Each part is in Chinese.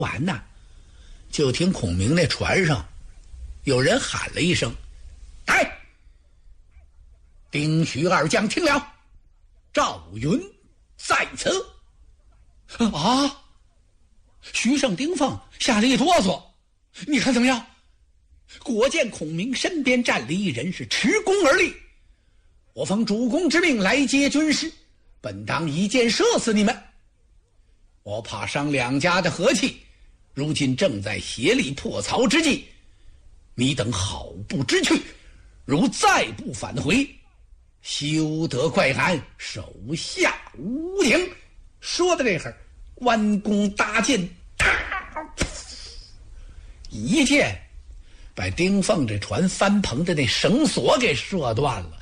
完呢，就听孔明那船上有人喊了一声：“来！丁徐二将听了，赵云在此。”啊！徐盛、丁奉吓了一哆嗦。你看怎么样？果见孔明身边站了一人，是持弓而立。我奉主公之命来接军师，本当一箭射死你们。我怕伤两家的和气，如今正在协力破曹之际，你等好不知趣，如再不返回，休得怪俺手下无情。说的这会儿，弯弓搭箭，一箭把丁奉这船翻棚的那绳索给射断了。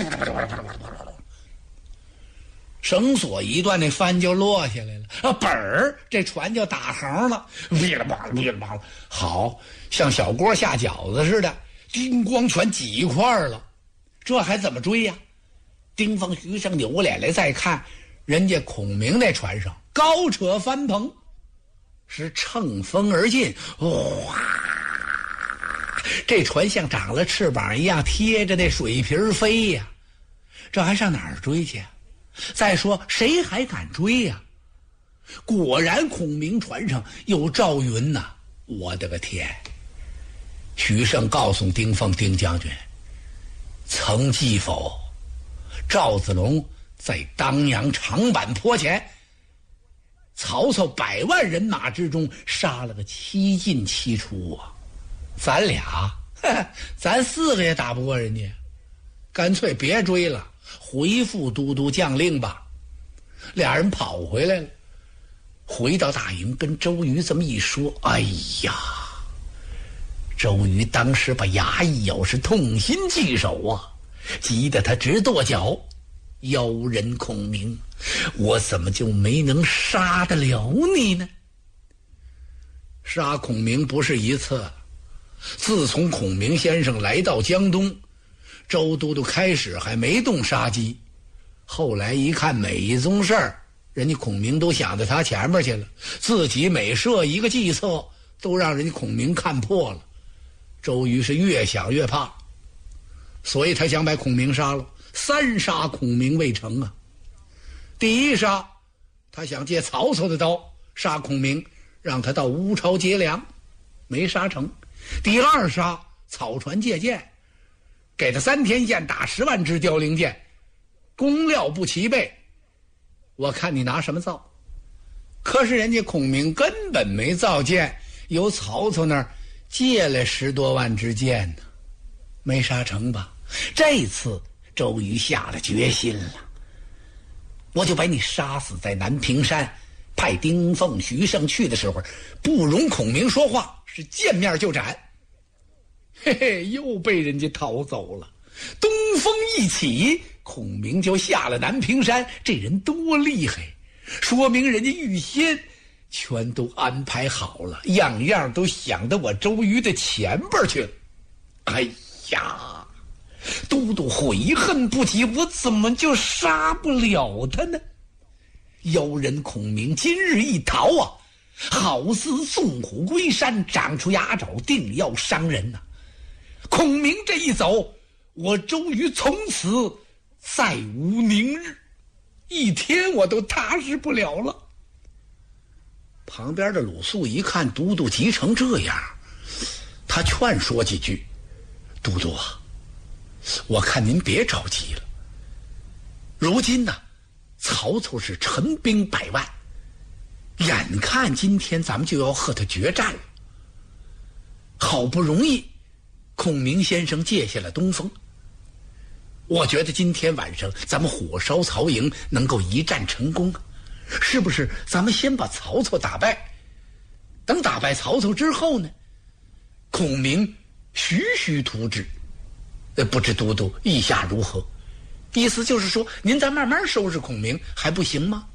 绳索一断，那帆就落下来了。本儿这船就打横了，噼里啪啦噼里啪啦，好像小锅下饺子似的，金光全挤一块儿了。这还怎么追呀？丁奉、徐盛扭脸来再看，人家孔明那船上高扯帆棚，是乘风而进，哇！这船像长了翅膀一样贴着那水皮飞呀，这还上哪儿追去？再说谁还敢追呀？果然孔明船上有赵云呐！我的个天！徐盛告诉丁奉：“丁将军，曾记否？赵子龙在当阳长坂坡前，曹操100万人马之中杀了个7进7出啊！咱俩，咱4个也打不过人家，干脆别追了。回复都督将令吧。”俩人跑回来了，回到大营跟周瑜这么一说，哎呀，周瑜当时把牙一咬，是痛心疾首啊，急得他直跺脚。妖人孔明，我怎么就没能杀得了你呢？杀孔明不是一次，自从孔明先生来到江东，周都督开始还没动杀机，后来一看每宗事儿，人家孔明都想到他前面去了，自己每设一个计策，都让人家孔明看破了。周瑜是越想越怕，所以他想把孔明杀了，3杀孔明未成啊。第1杀，他想借曹操的刀杀孔明，让他到乌巢劫粮，没杀成。第2杀，草船借箭，给他3天雁打10万支凋零箭，工料不齐备，我看你拿什么造？可是人家孔明根本没造箭，由曹操那儿借了10多万支箭呢，没杀成吧？这次周瑜下了决心了，我就把你杀死在南屏山。派丁奉、徐盛去的时候，不容孔明说话，是见面就斩。嘿嘿，又被人家逃走了。东风一起，孔明就下了南屏山。这人多厉害，说明人家预先全都安排好了，样样都想到我周瑜的前边去了。哎呀，都督悔恨不及，我怎么就杀不了他呢？妖人孔明今日一逃啊，好似纵虎归山，长出牙爪，定要伤人呐。孔明这一走，我周瑜从此再无宁日，一天我都踏实不了了。旁边的鲁肃一看都督急成这样，他劝说几句：“都督啊，我看您别着急了。如今呢，曹操是陈兵100万，眼看今天咱们就要和他决战了。好不容易孔明先生借下了东风，我觉得今天晚上咱们火烧曹营能够一战成功啊！是不是咱们先把曹操打败，等打败曹操之后呢，孔明徐徐图之。不知都督意下如何？意思就是说，您再慢慢收拾孔明还不行吗？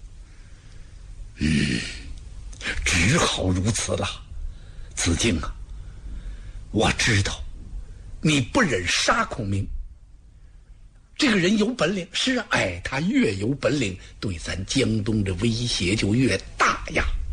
只好如此了。子敬啊，我知道你不忍杀孔明，这个人有本领，是啊，他越有本领，对咱江东的威胁就越大呀。